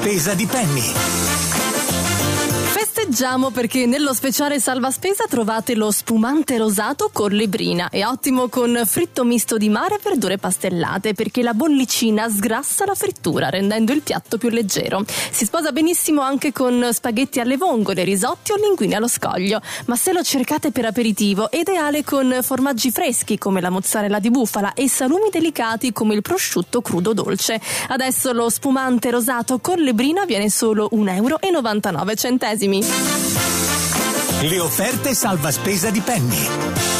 spesa di Penny. Festeggiamo perché nello speciale salva spesa trovate lo spumante rosato Collebrina. È ottimo con fritto misto di mare e verdure pastellate, perché la bollicina sgrassa la frittura rendendo il piatto più leggero. Si sposa benissimo anche con spaghetti alle vongole, risotti o linguine allo scoglio, ma se lo cercate per aperitivo è ideale con formaggi freschi come la mozzarella di bufala e salumi delicati come il prosciutto crudo dolce. Adesso lo spumante rosato Collebrina viene solo €1,99. Le offerte salva spesa di Penny.